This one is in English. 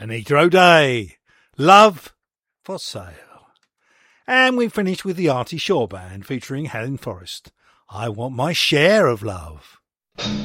Anita O'Day, Love for Sale. And we finished with the Artie Shaw Band featuring Helen Forrest, I Want My Share of Love.